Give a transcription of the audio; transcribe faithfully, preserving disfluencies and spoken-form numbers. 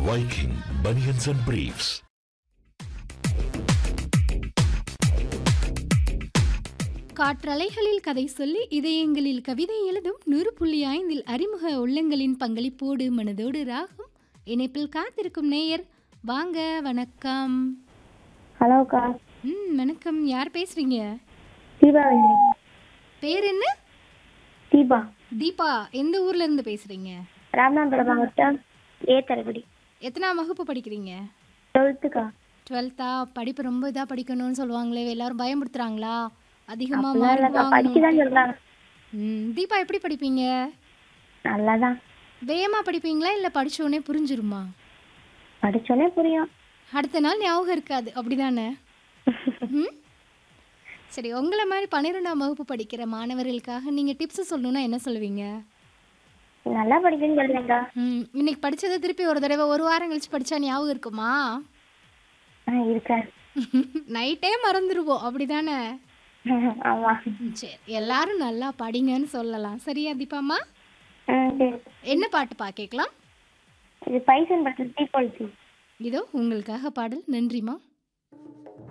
Viking Bunions and Briefs. காற்றலைகளில் கதை சொல்லி இதயங்களில் கவிதை எழுதும் நூறு புள்ளி ஐந்தில் அறிமுக உள்ளங்களின் பங்களிப்போடு மனதோடு ராகும் இணைப்பில் காத்திருக்கும் நேயர் வாங்க. வணக்கம். ஹலோக்கா. ம் வணக்கம். யார் பேசுறீங்க? தீபா. பேர் என்ன? தீபா. தீபா. எந்த ஊர்ல இருந்து பேசுறீங்க? ராமநாதபுரம் மாவட்டம் ஏ தரகுடி. எத்தனாம் வகுப்பு படிக்கிறீங்க? டுவெல்த்துக்கா. டுவெல்த்தா? படிப்பு ரொம்ப இதா படிக்கணும்னு சொல்லுவாங்களே, எல்லாரும் பயமுறுத்துறாங்களா? அதிகமா அப்படிலாம் மார்க் இல்லக்கா, படிக்கதான் வாங்கணும். சொல்றாங்க. ம் தீபா எப்படி படிப்பீங்க? நல்லாதான். வேகமா படிப்பீங்களா இல்ல படிச்ச உடனே புரிஞ்சிருமா? படிச்சோன்னே புரியும். அடுத்த நாள் ஞாபகம் இருக்காது, அப்படிதானே? ம் சரி, உங்களை மாதிரி பன்னிரெண்டாம் வகுப்பு படிக்கிற மாணவர்களுக்காக நீங்க டிப்ஸ் சொல்லணும்னா என்ன சொல்லுவீங்க? நல்லா படிக்கணும்னு சொல்றேன்க்கா. ம் இன்னைக்கு படிச்சதை திருப்பி ஒரு தடவை ஒரு வாரம் கழிச்சு படிச்சா ஞாபகம் இருக்குமா? ஆ இருக்கேன். நைட்டே மறந்துடுவோம், அப்படிதானே? ஆமா. ம், சரி, எல்லாரும் நல்லா படிங்கன்னு சொல்லலாம். சரியா தீபாம்மா? ஆ சரி. என்ன பாட்டுப்பா கேட்கலாம்? இது பைசன் பட்டன் டீ பாலிசி. இதோ உங்களுக்காக பாடல். நன்றிம்மா.